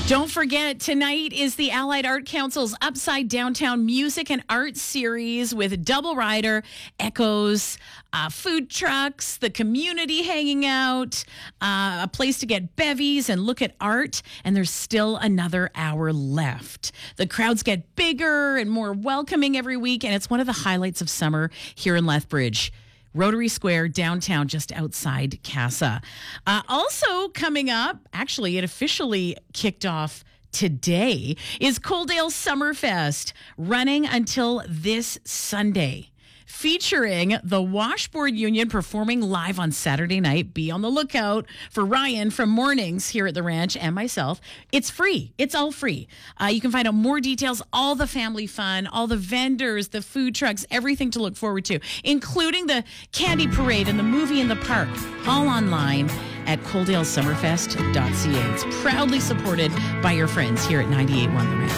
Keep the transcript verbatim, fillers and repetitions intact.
Don't forget, tonight is the Allied Art Council's Upside Downtown Music and Art Series with Double Rider, Echoes, uh, food trucks, the community hanging out, uh, a place to get bevies and look at art. And there's still another hour left. The crowds get bigger and more welcoming every week, and it's one of the highlights of summer here in Lethbridge. Rotary Square downtown, just outside Casa. Uh, also coming up, actually, it officially kicked off today, is Coaldale Summerfest, running until this Sunday. Featuring the Washboard Union performing live on Saturday night. Be on the lookout for Ryan from Mornings here at the ranch and myself. It's free. It's all free. Uh, you can find out more details, all the family fun, all the vendors, the food trucks, everything to look forward to, including the candy parade and the movie in the park, all online at coaldale summerfest dot c a. It's proudly supported by your friends here at ninety-eight point one The Ranch.